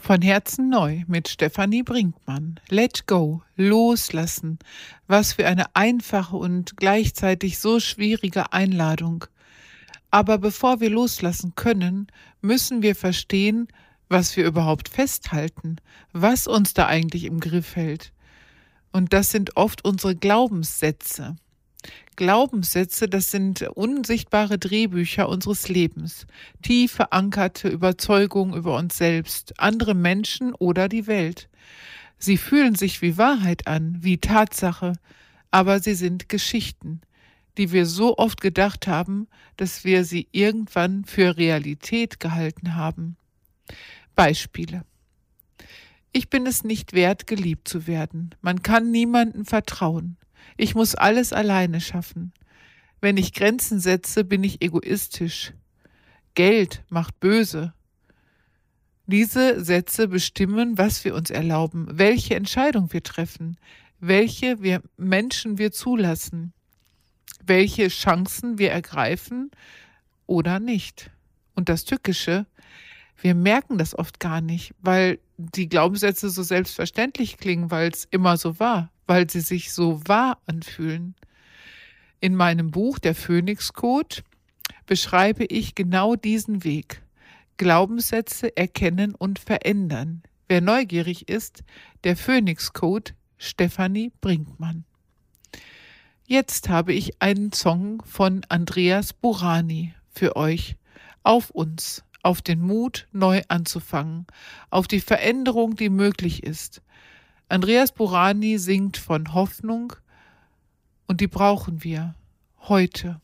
Von Herzen neu mit Stefanie Brinkmann. Let go, loslassen. Was für eine einfache und gleichzeitig so schwierige Einladung. Aber bevor wir loslassen können, müssen wir verstehen, was wir überhaupt festhalten, was uns da eigentlich im Griff hält. Und das sind oft unsere Glaubenssätze. Glaubenssätze, das sind unsichtbare Drehbücher unseres Lebens, tief verankerte Überzeugungen über uns selbst, andere Menschen oder die Welt. Sie fühlen sich wie Wahrheit an, wie Tatsache, aber sie sind Geschichten, die wir so oft gedacht haben, dass wir sie irgendwann für Realität gehalten haben. Beispiele. Ich bin es nicht wert, geliebt zu werden. Man kann niemandem vertrauen. Ich muss alles alleine schaffen. Wenn ich Grenzen setze, bin ich egoistisch. Geld macht böse. Diese Sätze bestimmen, was wir uns erlauben, welche Entscheidung wir treffen, welche Menschen wir zulassen, welche Chancen wir ergreifen oder nicht. Und das Tückische, wir merken das oft gar nicht, weil die Glaubenssätze so selbstverständlich klingen, weil es immer so war, weil sie sich so wahr anfühlen. In meinem Buch Der Phönix-Code beschreibe ich genau diesen Weg. Glaubenssätze erkennen und verändern. Wer neugierig ist, der Phönix-Code, Stefanie Brinkmann. Jetzt habe ich einen Song von Andreas Burani für euch. Auf uns, auf den Mut, neu anzufangen, auf die Veränderung, die möglich ist. Andreas Burani singt von Hoffnung und die brauchen wir heute.